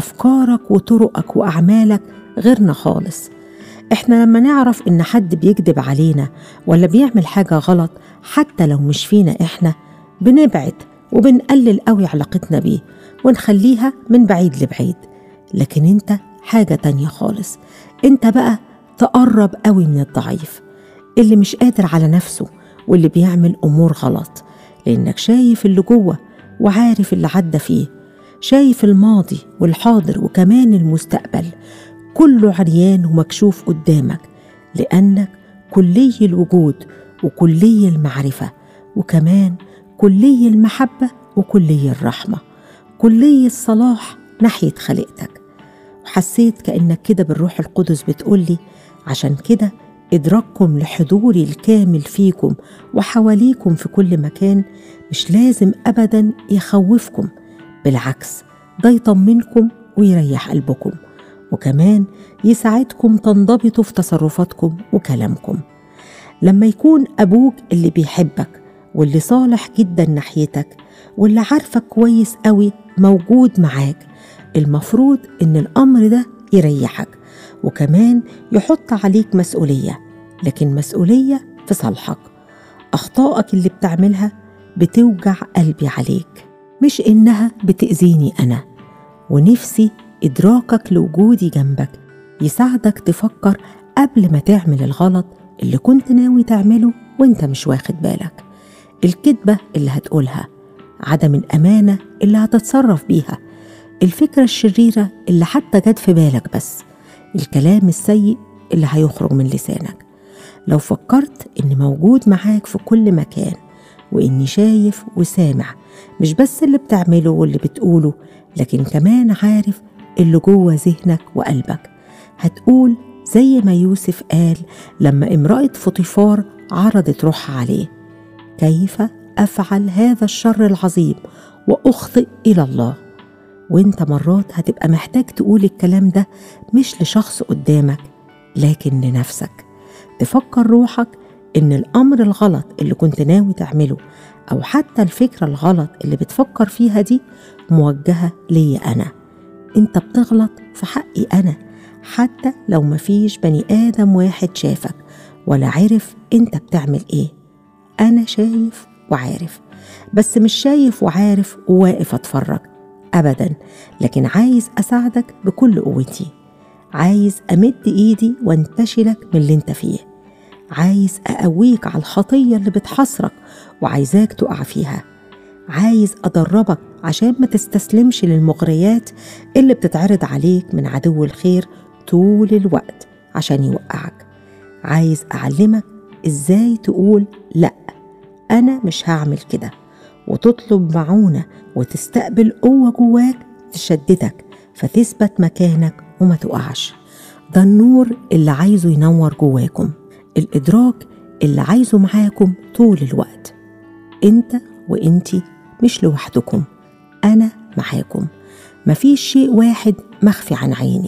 أفكارك وطرقك وأعمالك غيرنا خالص. إحنا لما نعرف إن حد بيكذب علينا ولا بيعمل حاجة غلط حتى لو مش فينا إحنا، بنبعد وبنقلل قوي علاقتنا بيه ونخليها من بعيد لبعيد. لكن انت حاجة تانية خالص، انت بقى تقرب قوي من الضعيف اللي مش قادر على نفسه واللي بيعمل أمور غلط، لأنك شايف اللي جوه وعارف اللي عدى فيه، شايف الماضي والحاضر وكمان المستقبل كله عريان ومكشوف قدامك، لأنك كلي الوجود وكلي المعرفة وكمان كلي المحبة وكلي الرحمة، كلي الصلاح ناحية خليقتك. وحسيت كأنك كده بالروح القدس بتقولي عشان كده إدراككم لحضوري الكامل فيكم وحواليكم في كل مكان مش لازم أبدا يخوفكم، بالعكس ده يطمنكم ويريح قلبكم وكمان يساعدكم تنضبطوا في تصرفاتكم وكلامكم. لما يكون أبوك اللي بيحبك واللي صالح جدا ناحيتك واللي عارفك كويس قوي موجود معاك، المفروض إن الأمر ده يريحك وكمان يحط عليك مسؤولية، لكن مسؤولية في صالحك. أخطائك اللي بتعملها بتوجع قلبي عليك، مش إنها بتأذيني أنا. ونفسي إدراكك لوجودي جنبك يساعدك تفكر قبل ما تعمل الغلط اللي كنت ناوي تعمله وانت مش واخد بالك، الكذبة اللي هتقولها، عدم الأمانة اللي هتتصرف بيها، الفكرة الشريرة اللي حتى جت في بالك، بس الكلام السيء اللي هيخرج من لسانك. لو فكرت إني موجود معاك في كل مكان وإني شايف وسامع مش بس اللي بتعمله واللي بتقوله، لكن كمان عارف اللي جوه ذهنك وقلبك، هتقول زي ما يوسف قال لما امرأة فطيفار عرضت روحها عليه: كيف أفعل هذا الشر العظيم وأخطئ إلى الله؟ وانت مرات هتبقى محتاج تقول الكلام ده مش لشخص قدامك لكن لنفسك، تفكر روحك إن الأمر الغلط اللي كنت ناوي تعمله أو حتى الفكرة الغلط اللي بتفكر فيها دي موجهة لي أنا. انت بتغلط في حقي أنا حتى لو مفيش بني آدم واحد شافك ولا عرف انت بتعمل ايه. أنا شايف وعارف، بس مش شايف وعارف وواقف أتفرج أبدا، لكن عايز أساعدك بكل قوتي، عايز أمد إيدي وانتشلك من اللي انت فيه، عايز أقويك على الخطية اللي بتحصرك وعايزاك تقع فيها، عايز أدربك عشان ما تستسلمش للمغريات اللي بتتعرض عليك من عدو الخير طول الوقت عشان يوقعك، عايز أعلمك إزاي تقول لأ أنا مش هعمل كده، وتطلب معونة وتستقبل قوة جواك تشددك فتثبت مكانك وما تقعش. ده النور اللي عايزه ينور جواكم، الإدراك اللي عايزه معاكم طول الوقت. انت وانتي مش لوحدكم، أنا معاكم، مفيش شيء واحد مخفي عن عيني،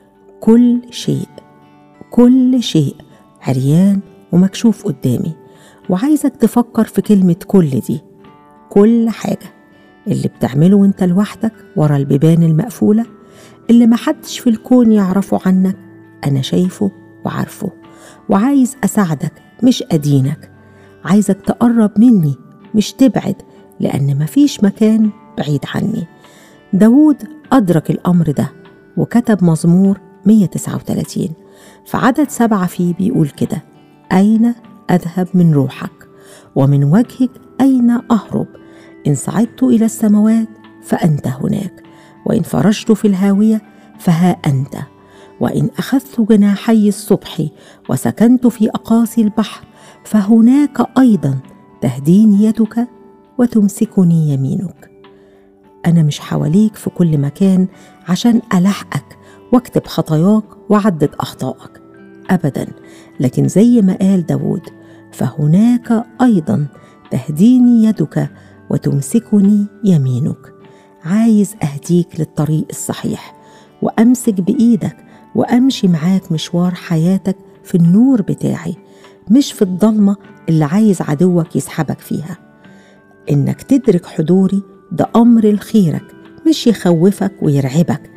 كل شيء عريان ومكشوف قدامي. وعايزك تفكر في كلمة كل دي، كل حاجة اللي بتعمله وانت لوحدك ورا البيبان المقفولة اللي محدش في الكون يعرفه عنك، أنا شايفه وعارفه وعايز أساعدك مش أدينك، عايزك تقرب مني مش تبعد، لأن مفيش مكان بعيد عني. داود أدرك الأمر ده وكتب مزمور 139 في عدد 7 فيه بيقول كده: أين أذهب من روحك ومن وجهك أين أهرب؟ إن صعدت إلى السماوات فأنت هناك، وإن فرجت في الهاوية فها أنت، وإن أخذت جناحي الصبح وسكنت في أقاصي البحر فهناك أيضا تهديني يدك وتمسكني يمينك. أنا مش حواليك في كل مكان عشان ألحقك واكتب خطاياك وعدد أخطائك أبدا، لكن زي ما قال داود: فهناك أيضا تهديني يدك وتمسكني يمينك. عايز أهديك للطريق الصحيح وأمسك بإيدك وأمشي معاك مشوار حياتك في النور بتاعي، مش في الضلمة اللي عايز عدوك يسحبك فيها. إنك تدرك حضوري ده أمر لخيرك مش يخوفك ويرعبك،